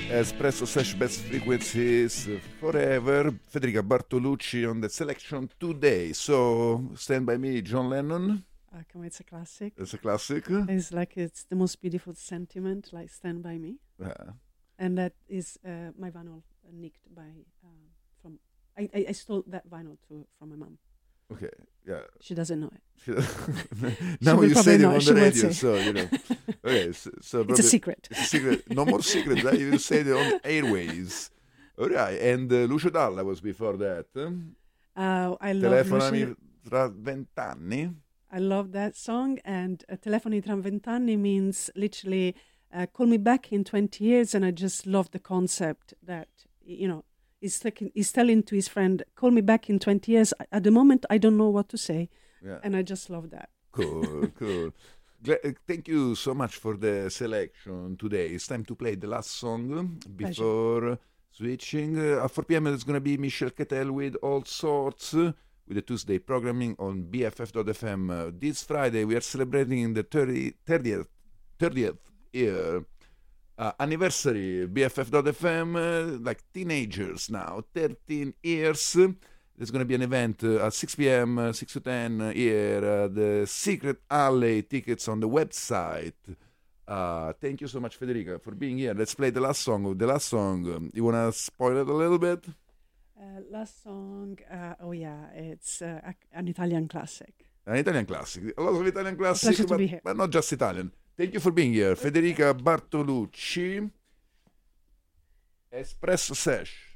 Espresso Sesh Best Frequencies Forever. Federica Bartolucci on the selection today. So, Stand By Me, John Lennon. Come it's a classic. It's a classic. It's the most beautiful sentiment, like Stand By Me. Yeah. And that is my vinyl nicked by, from, I stole that vinyl from my mom. Okay, yeah. She doesn't know it. Now you say it on the radio, say. so, you know. Okay, so it's a secret. It's a secret. No more secrets. You say it on airways. All right, and Lucio Dalla was before that. I love Telefonami tra 20 anni. I love that song, and Telefoni tra 20 anni means literally call me back in 20 years, and I just love the concept that, you know, he's telling to his friend, call me back in 20 years. At the moment, I don't know what to say, and I just love that. Cool, cool. Thank you so much for the selection today. It's time to play the last song before switching. At 4 p.m. it's going to be Michel Ketel with All Sorts, with the Tuesday programming on BFF.fm. This Friday we are celebrating the 30th year anniversary. BFF.fm, like teenagers now, 13 years. There's going to be an event at 6 p.m., 6 to 10 here, the Secret Alley. Tickets on the website. Thank you so much, Federica, for being here. Let's play the last song. The last song, you want to spoil it a little bit? Last song, it's an Italian classic. An Italian classic. A lot of Italian classics, Pleasure to be here. But not just Italian. Thank you for being here. Federica Bartolucci, Espresso Sesh.